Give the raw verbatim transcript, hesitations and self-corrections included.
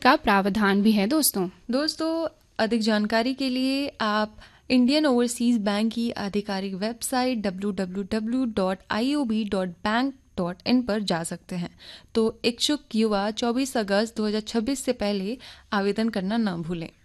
का प्रावधान भी है दोस्तों। दोस्तों, अधिक जानकारी के लिए आप इंडियन ओवरसीज बैंक की आधिकारिक website W W W dot I O B dot bank dot in पर जा सकते हैं। तो इच्छुक युवा चौबीस अगस्त दो हज़ार छब्बीस से पहले आवेदन करना न भूलें।